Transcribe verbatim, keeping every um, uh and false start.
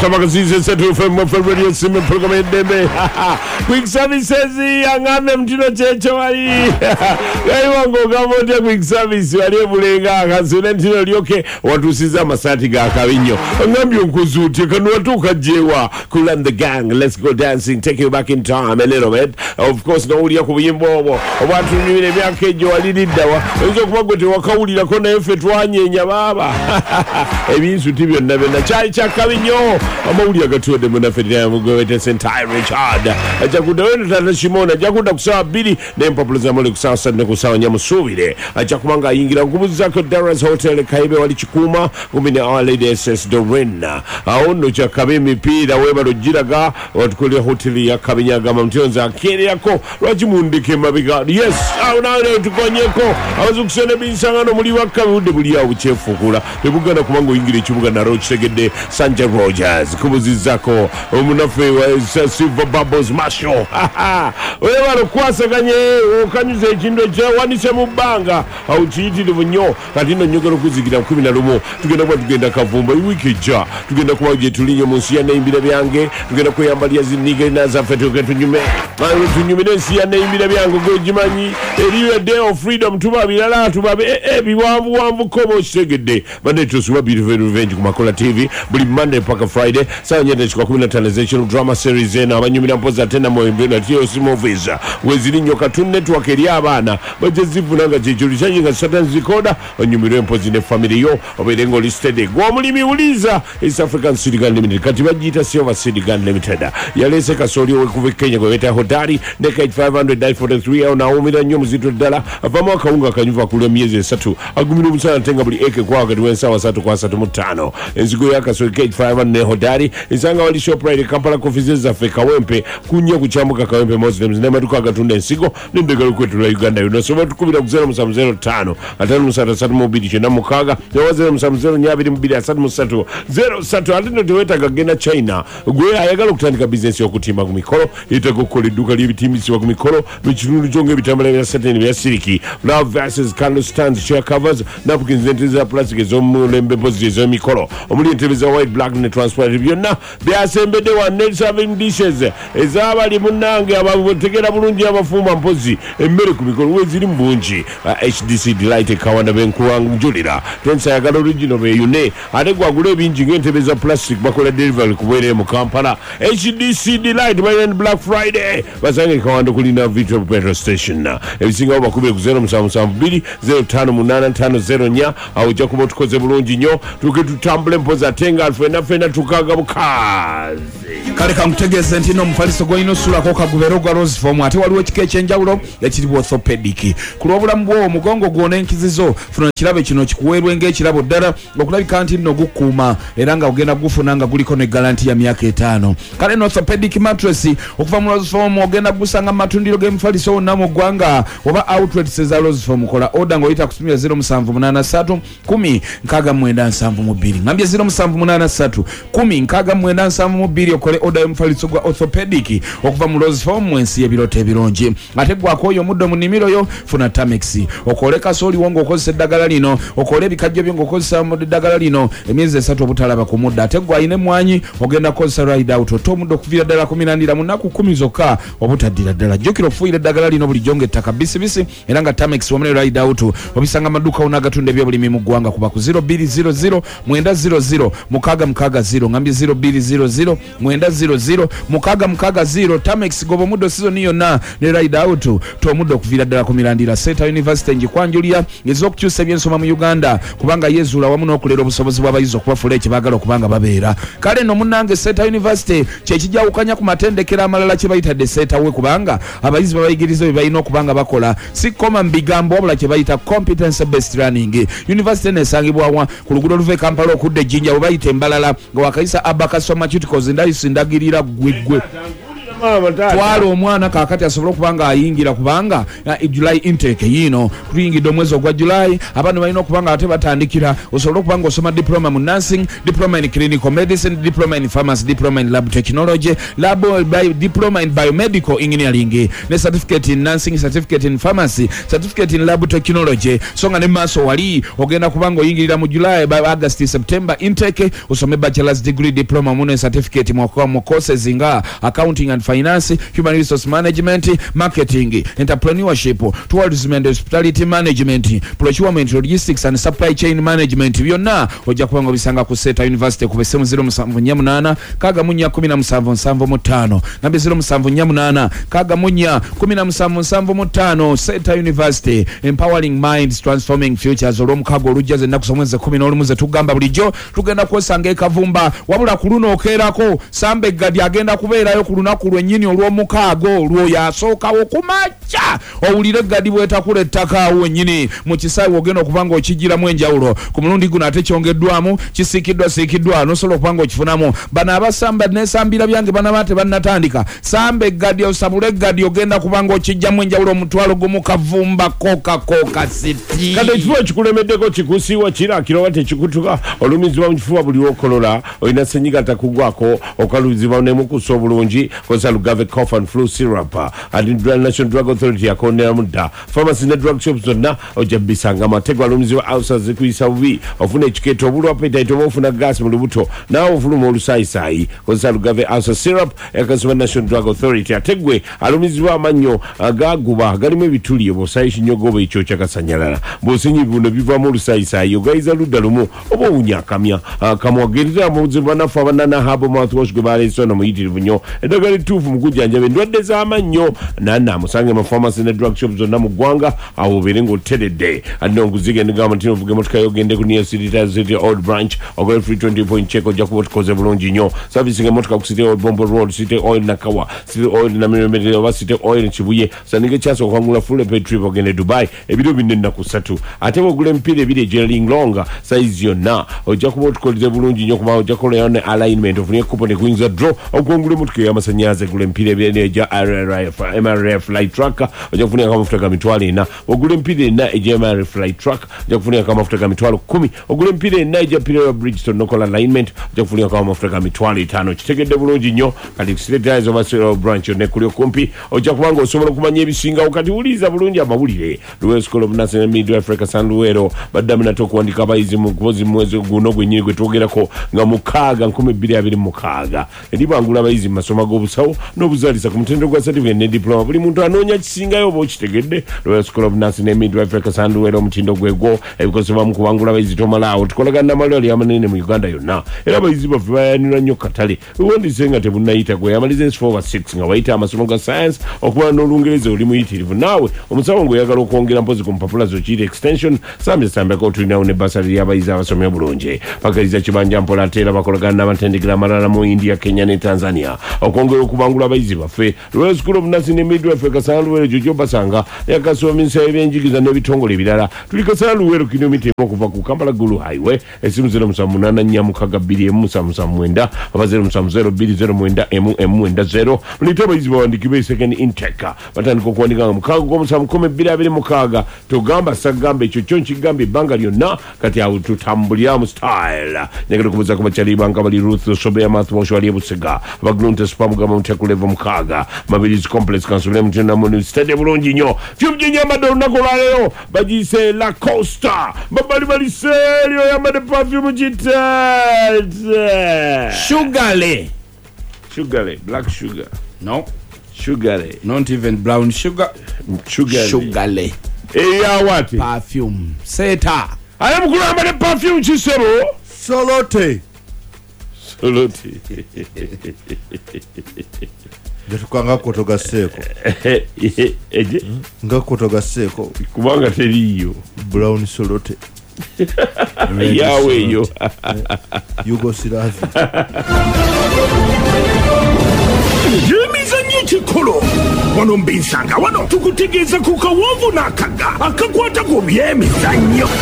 Kamakazize Setu from Radio Sim program Debe. Quick services angame mtino checho wali. Gai wango gamote quick service wali bulenga kasune mtino lyoke watusiza masati ga kabinyo. Ngambi nkuzuti kanwa tukajewa Kulan the gang. Let's go dancing. Take you back in time a little bit. Of course no uli ya kubiyimbo watu nyuile miakejo wali nidawa. Nzo kumagote wakauli la kona efe tuanye nyababa. Ebinsu tibyo nabena chai chakabinyo. Amawuli ya gatuwa muna fedina mugwete Sentai Richard ajakuda wenu tata Shimona ajakuda kusawa bili na mpapuluza mwale kusawa sadna kusawa nyamusubile ajakumanga ingira ngubuzi zako Darren's Hotel Kaibe wali chikuma kumine Our Lady S S Dorena aono cha kabimi pida weba rojiraga watukulia hoteli ya kabinyaga mamtionza kiri yako rajimundike mabiga yes au nawe tukonyeko awazu kusene binsangano muli waka ude muli ya uchefu kula lebuga na kumango ingira chumuga na roach segede Sanja Rogers kubuzi zako umunafe wa Silver Bubbles Masho wewe walo kwasa kanye ukanyuze ichindo cha wanise mubanga au chiti livunyo katino nyogoro kuzigira kumi na lumo tugenda kwa tugenda kavumba wiki ja tugenda kwa je tulinyo munsi na imbira byange tugenda kuyambalia zinige na zafeto ketunyume ayo tunyume nsi ya imbira byange gojimanyi eriyo day of freedom tubabirala tubabe e biwambu wambu kobo segede bande tusuba beautiful revenge kumakola T V buli Monday paka Friday saa nyende chukwa kumi na tano drama series na abanyumira mpoza tena moimbira tiyo movies wezili nyoka Cartoon Network eri abana bajezivu nanga jijuri chanjinga Saturn zikoda banyumira mpozi ne family yo oberengo listed gwa mulimi uliza East African City Gun Limited kati bajita Silver City Gun Limited yalese kasori we kuve Kenya kwa weta hodari neka five hundred nine forty-three au na umira nyomu zito dala avama wakaunga kanyuva kule miezi esatu agumiru msana tenga buli eke kwa wakati wensa wa satu kwa satu mutano enzigo ya kasori K five hundred hodari isanga wali Shoprite Kampala kofizi za fe Kawempe kunya kuchamuka Kawempe Muslims nema tuka gatunda ensigo nindega lukwetu la Uganda yuno soba tukubira kuzera musamuzero tano atanu musata satu mobili chena mukaga yawazera musamuzero nyabiri mbili asatu musatu zero satu alino tuweta kagena China gwe ayagala kutandika business yokutimba kumikolo itako kule duka libi timisi wa kumikolo michirundu jonge bitambala ya sateni ya siriki Love versus Carlos Stands chair covers napkins nentiza plastic zomu lembe pozi zo mikolo omuli entebeza white black ne transparent byonna byasembede wa net serving dishes ezaba limunange abategera bulungi abafuma mpozi emmere ku mikolo weziri mbungi H D C Delight kawanda benkuwanga njulira tensa yagala original be yune ate gwagule bingi ngentebeza plastic bakola delivery kubwere mu Kampala H D C Delight by Black Friday basange kawanda kulina Vitro petrol station ebisinga bakube ku zero seven seven two zero five eight five zero nya au jakubo tukoze bulungi nyo tuke tutambule mpoza tenga alfena fena tukaga bukazi kale kamutegeze ntino mufaliso goino sula ko kagubero gwa Rose Form ate waliwo kikeche njawulo ekiri orthopedic kulobula mbwo omugongo gwone enkizizo funa kirabe kino kikuwerwe ng'ekirabo ddala okulabika nti nno gukuma era nga ogenda gufunanga guliko ne guarantee ya myaka etaano kale no orthopedic mattress okuva mu Rose Form ogenda gusanga matundiro ge mufaliso namo gwanga oba outlets za Rose Form kola order ngoita kutumia zero seven eight three kumi nkaga mwenda nsanvu mubiri ngambye zero seven eight three kumi nkaga mwenda nsanvu mubiri okole order mufaliso gwa orthopedic okuva mu Rose Form mwensi ebirote ebirungi ate gwakoyo muddo mu nimiro yo funa Tamex okoleka soli wongo okozesa eddagala lino okole ebikajjo byo ngokozesa mu eddagala lino emyezi esatu obutalaba ku muddo ate gwaine mwanyi ogenda kozesa ride out otomuddo okuvira ddala kumi na ndira munaku kumi zokka obutaddira ddala jjukira ofuuyira eddagala lino buli jonge ettaka bisibisi era nga Tamex wamene ride out obisanga maduka onagatunda ebyobulimi mu ggwanga kuba ku zero two zero zero mwenda zero zero mukaga mukaga zero ngambye zero two zero zero mwenda zero zero mukaga mukaga zero Tamex gobo muddo season yonna ne ride out to muddo okuvira ddala ku mirandira Seta University njikwanjulia ezokukyusa ebyensoma mu Uganda kubanga yezula wamu n'okulera obusobozi bw'abayizi okubafula ekibagala okubanga babeera kale no munnange Seta University kyekijawukanya ku matendekero amalala kye bayita de Seta we kubanga abayizi babayigiriza bye balina okubanga bakola si koma mbigambo wabula kye bayita competence based learning university nesangibwawa ku luguudo luve Kampala okudde Ejjinja bwe bayita Embalala nga wakayisa Abacus Pharmaceuticals ndayisi ndagirira gwegwe twala omwana kakati asobole okubanga ayingira kubanga uh, July intake yino tuyingidde omwezi ogwa July abantu balina okubanga ate batandikira osobola okubanga osoma diploma mu nursing, diploma in clinical medicine, diploma in pharmacy, diploma in lab technology, lab bio, diploma in biomedical engineering, ne certificate in nursing, certificate in pharmacy, certificate in lab technology. So nga ne maso wali ogenda kubanga oyingirira mu July by August September intake osome bachelor's degree, diploma mu certificate mu courses nga accounting and finance, human resource management, marketing, entrepreneurship, tourism and hospitality management, procurement, logistics and supply chain management. Byonna ojja kubanga bisanga ku Seta University ku besemu zero musanvu nnya munana kaga munya kumi na musanvu nsanvu mu ttaano nambe zero musanvu nnya munana kaga munya kumi na musanvu nsanvu mu ttaano. Seta University, empowering minds, transforming futures. Olwomukago olujjaze ennaku somweze kumi n'olumu ze tugamba bulijjo tugenda kwesanga ekavumba wabula ku luno okeerako Samba Eggadi agenda kubeerayo ku lunaku lwennyini olw'omukaago olwo yasookawo kumakya owulire Eggadi bwetakula ettaka wennyini mu kisaawe ogenda okubanga okigiramu enjawulo ku mulundi guno ate kyongeddwamu kisiikiddwa siikiddwa nosobola okubanga okifunamu bano abasamba nesambira byange banaba tebannatandika Samba Eggadi osabule Eggadi ogenda kubanga okijjamu enjawulo omutwalo gumu kavumba koka koka city kale ekifuba kikulemeddeko kikusiiwa kirakira oba tekikutuka olumizibwa mu kifuba buli okolola olina senyiga takugwako okaluzibwa nemukusa obulungi kosa Lugave cough and flu syrup ati National Drug Authority yakondera mudda pharmacy ne drug shops zonna ojja bisanga amategwa olumizibwa ulcers zikuyisa bubi ofuna ekiketo obulwa appetite oba ofuna gas mu lubuto nawe ofuluma olusaayisayi kosa Lugave ulcer syrup yakasibwa National Drug Authority ategwe alumizibwa amannyo agaguba galimu ebituli obusayi kinyogo oba ekyo kyakasanyalala bw'osinyi buno bivaamu olusaayisayi ogayiza ludda lumu oba owunyakamya kamwagerera mu buzibu banafu abanana habo mouthwash gwe baleese ono muyitirivu nnyo eddagala ettuufu mu kujjanjaba endwadde z'amannyo nanna musange mu pharmacy ne drug shop zonna mu ggwanga awo obeere ng'oteredde alina onguziga ndigamba nti ovuga emotoka yogende ku Near City Tire City Old Branch ogole free twenty point check ojja kuba otukoze bulungi nnyo servicing emotoka ku City Oil Bombo Road, City Oil Nakawa, City Oil Namirembe oba City Oil Kibuye sanige kyasa okwangula full pay trip ogende Dubai ebiro binne nnaku ssatu ate bw'ogula emipiira ebiri egyeling longa size yonna ojja kuba otukoleze bulungi nnyo kuba ojja kukola ne alignment ofune coupon ekuyinza draw okwongula emotoka y'amasannyalaze gula emipiira ebiri egya M R F flight truck ojja kufunira amafuta ga mitwalo ena ogula emipiira ena egya M R F flight truck ojja kufunira amafuta ga mitwalo kumi ogula emipiira ena egya Imperial Bridgestone nokola alignment ojja kufunira amafuta ga mitwalo etaano kitegedde bulungi nnyo kati City oba City Branch ne kuli okumpi ojja kubanga osobola okumanya ebisingawo kati wuliza bulungi amawulire Luwero School of Nursing and Midwifery San Luwero baddamu nate okuwandika abayizi mu kubozi mwezi guno gwennyini gwe twogerako nga mukaaga nkumi bbiri abiri mukaaga eribangula abayizi mu masomo g'obusawo n'obuzaalisa ku mutendera gwa certificate ne diploma buli muntu anoonya kisingayo oba okitegedde Luwero School of Nursing and Midwifery San Luwero omutindo gwegwo ebikozesebwa mu kubangula abayizi tomalaawo tukolagana n'amalwaliro amanene mu Uganda yonna era abayizi baffe bayanira nnyo katale wewandise nga tebunnayita gweyamaliza ensi four over six nga wayita amasomo ga science okuba n'olungereza oli muyitirivu naawe omusawo ng'oyagala okwongera mpozi ku mpapula zokiyita extension sambye sambeko tulinawo ne basali y'abayizi abasomye bulungi bagaliza kibanja mpola ate era bakolagana n'amatendekero amalala mu India, Kenya ne Tanzania okwongera okubangula abayizi baffe Royal School of Nursing and Midwifery Kasana Luwero Jojo Basanga yakasomesa ebyenjigiriza n'ebitongole ebirala tuli Kasana Luwero kilomita emu okuva ku Kampala Gulu Highway esimu zero musanvu munaana nnya mukaaga bbiri emu musanvu musanvu mwenda oba zero musanvu zero bbiri zero mwenda emu emu mwenda zero mulite abayizi bawandikibwe second intake batandika okuwandika nga mukaaga gw'omusanvu nkumi bbiri abiri mukaaga togamba sagamba ekyo kyo nkigamba ebbanga lyonna kati awo tutambuliramu style nyagala okubuuza ku bakyali banga bali Ruth Sobeya Mouthwash wali ebusega abaglunte spamugamba muteku level mukaaga Mabilis Complex kansule mutenda mu stade bulungi nnyo fyumye nyambadde olunaku olwaleero bagiyise La Costa babali bali serio yambadde perfume kitete Sugary Sugary black sugar no Sugary not even brown sugar Sugary Sugary eya wati perfume Seta aya mukulu yambadde perfume kisebo Solote Solote Jetukanga kotoga seko eje nga kotoga seko kubanga teriyo brown Solote yawe yo Yugoslavia Yemizanyo kikolo wano mbinsanga wano tukutegeeza ku kawovu n'akaga akakwata ku byemizannyo